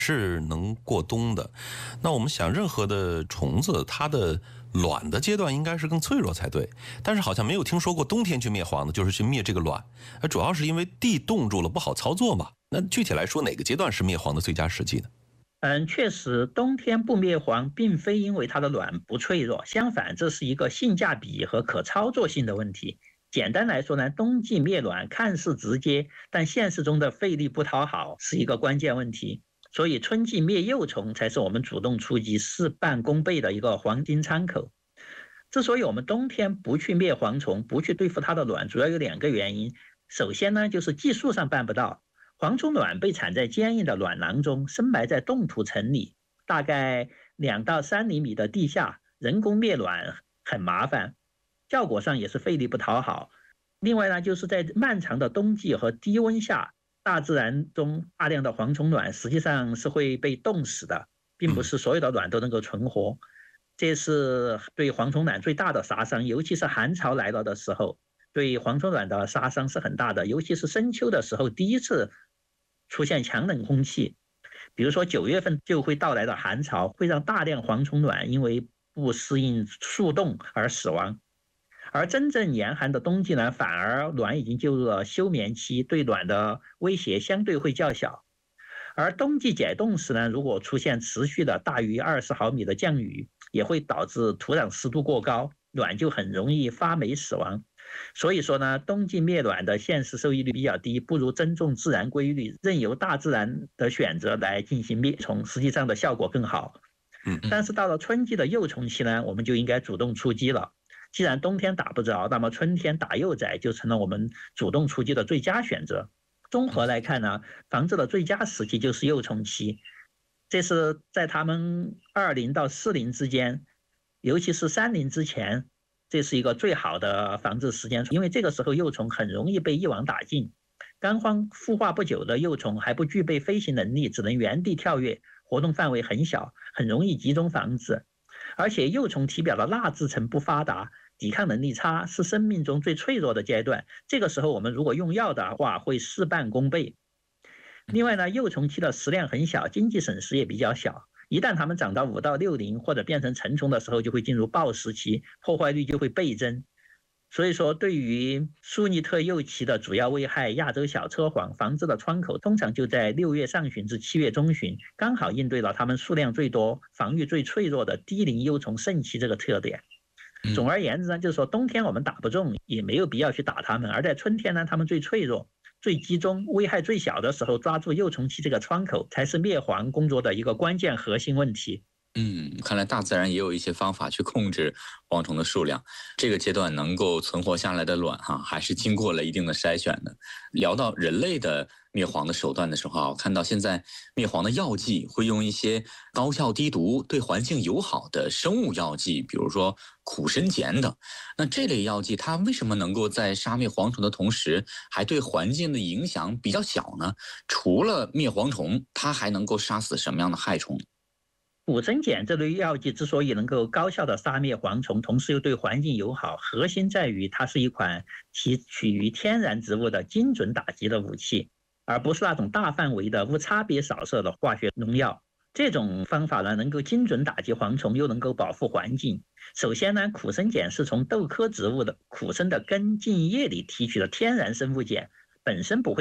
是能过冬的。那我们想，任何的虫子，它的卵的阶段应该是更脆弱才对，但是好像没有听说过冬天去灭蝗的，就是去灭这个卵。主要是因为地冻住了，不好操作嘛。那具体来说，哪个阶段是灭蝗的最佳时机呢？ 确实，冬天不灭蝗，并非因为它的卵不脆弱，相反，这是一个性价比和可操作性的问题。简单来说呢，冬季灭卵看似直接，但现实中的费力不讨好是一个关键问题。所以，春季灭幼虫才是我们主动出击事半功倍的一个黄金参口。之所以我们冬天不去灭蝗虫，不去对付它的卵，主要有2个原因。首先呢，就是技术上办不到。蝗虫卵被产在坚硬的卵囊中，深埋在冻土层里，大概2到3厘米的地下，人工灭卵很麻烦，效果上也是费力不讨好。另外呢，就是在漫长的冬季和低温下，大自然中大量的蝗虫卵实际上是会被冻死的，并不是所有的卵都能够存活。这是对蝗虫卵最大的杀伤，尤其是寒潮来了的时候，对蝗虫卵的杀伤是很大的。尤其是深秋的时候，第一次出现强冷空气，比如说9月份就会到来的寒潮，会让大量蝗虫卵因为不适应速冻而死亡。而真正严寒的冬季呢，反而卵已经进入了休眠期，对卵的威胁相对会较小。而冬季解冻时呢，如果出现持续的大于20毫米的降雨，也会导致土壤湿度过高，卵就很容易发霉死亡。所以说呢，冬季灭卵的现实收益率比较低，不如尊重自然规律，任由大自然的选择来进行灭虫，实际上的效果更好。但是到了春季的幼虫期呢，我们就应该主动出击了。既然冬天打不着，那么春天打幼崽就成了我们主动出击的最佳选择。综合来看呢，防治的最佳时期就是幼虫期，这是在它们20到40之间，尤其是30之前，这是一个最好的防治时间，因为这个时候幼虫很容易被一网打尽。刚孵化不久的幼虫还不具备飞行能力，只能原地跳跃，活动范围很小，很容易集中防治。而且幼虫体表的蜡质层不发达，抵抗能力差，是生命中最脆弱的阶段。这个时候我们如果用药的话，会事半功倍。另外呢，幼虫期的食量很小，经济损失也比较小。一旦它们长到5到60或者变成成虫的时候，就会进入暴食期，破坏率就会倍增。所以说，对于苏尼特幼期的主要危害亚洲小车黄，防治的窗口通常就在6月上旬至7月中旬，刚好应对了它们数量最多、防御最脆弱的低龄幼虫盛期这个特点。总而言之呢，就是说冬天我们打不中，也没有必要去打它们，而在春天呢，它们最脆弱、最集中、危害最小的时候，抓住幼虫期这个窗口，才是灭蝗工作的一个关键核心问题。 看来大自然也有一些方法去控制蝗虫的数量。这个阶段能够存活下来的卵还是经过了一定的筛选的。聊到人类的灭蝗的手段的时候我看到现在灭蝗的药剂会用一些高效低毒、对环境友好的生物药剂，比如说苦参碱等。那这类药剂它为什么能够在杀灭蝗虫的同时，还对环境的影响比较小呢？除了灭蝗虫，它还能够杀死什么样的害虫？ 苦参碱这类药剂之所以能够高效的杀灭蝗虫，同时又对环境友好，核心在于它是一款提取于天然植物的精准打击的武器，而不是那种大范围的无差别扫射的化学农药。这种方法呢，能够精准打击蝗虫，又能够保护环境。首先呢，苦参碱是从豆科植物的苦参的根茎叶里提取的天然生物碱，本身不会